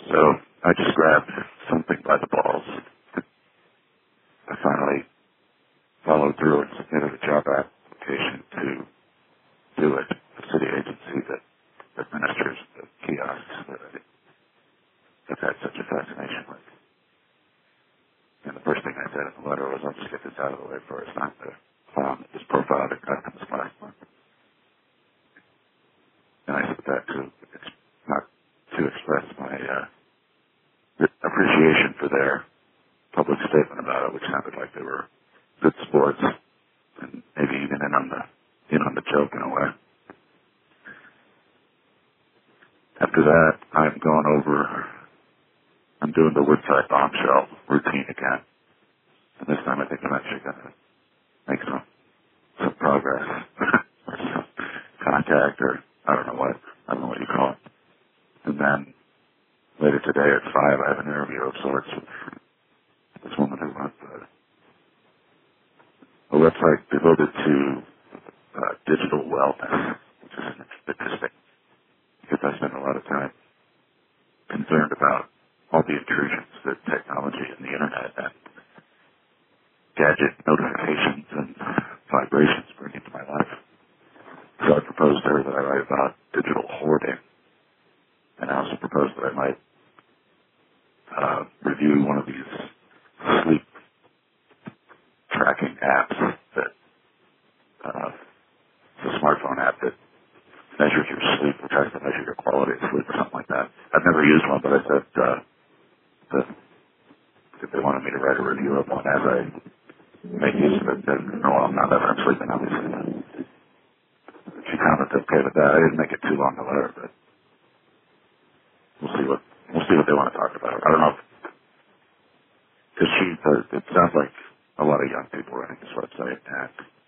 So I just grabbed something by the balls. I finally followed through and submitted a job application to do it, the city agency that administers the kiosks that I've had such a fascination with. And the first thing I said in the letter was, I'll just get this out of the way first. Not the this profile that got in this last month. And I said that not to express my appreciation for their public statement about it, which sounded like they were good sports and maybe even in on the joke in a way. After that, I'm doing the Woodside bombshell routine again. And this time I think I'm actually going to make some progress or some contact, or I don't know what you call it. And then later today at 5, I have an interview of sorts with this woman who runs a website devoted to digital wellness, which is interesting because I spend a lot of time concerned about all the intrusions that technology and the internet and gadget notifications and vibrations bring into my life. So I proposed to her that I write about digital hoarding, and I also proposed that I might review one of these sleep tracking apps that it's a smartphone app that measures your sleep, or tries to measure your quality of sleep or something like that. I've never used one, but I said if they wanted me to write a review of one as I make use of it, then no, I'm not ever sleeping, obviously. She commented okay with that. I didn't make it too long a letter, but we'll see what they want to talk about. I don't know because it sounds like a lot of young people running this website, and